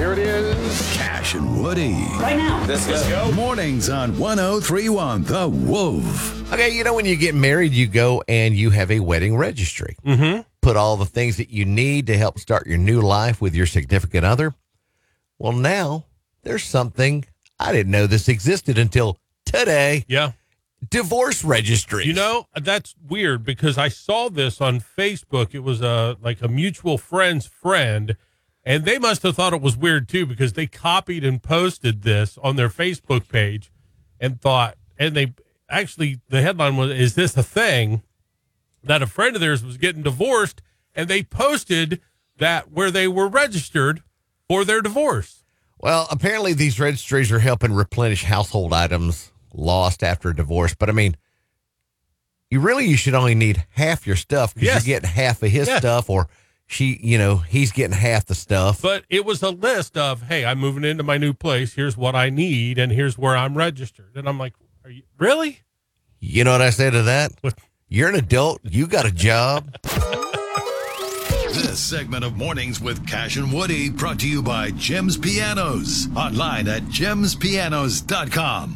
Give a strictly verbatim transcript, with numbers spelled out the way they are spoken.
Here it is. Cash and Woody. Right now. Let's go. Mornings on one oh three one The Wolf. Okay, you know, when you get married, you go and you have a wedding registry. Mm-hmm. Put all the things that you need to help start your new life with your significant other. Well, now there's something I didn't know this existed until today. Yeah. Divorce registry. You know, that's weird because I saw this on Facebook. It was a like a mutual friend's friend, and they must have thought it was weird too because they copied and posted this on their Facebook page and thought, and they actually, the headline was, is this a thing? That a friend of theirs was getting divorced, and they posted that where they were registered for their divorce. Well, apparently these registries are helping replenish household items lost after a divorce. But I mean, you really, you should only need half your stuff because Yes. you're getting half of his Yes. stuff, or she, you know, he's getting half the stuff. But it was a list of, hey, I'm moving into my new place. Here's what I need, and here's where I'm registered. And I'm like, are you really? You know what I say to that? What? You're an adult. You got a job. This segment of Mornings with Cash and Woody brought to you by Jim's Pianos. Online at gems pianos dot com.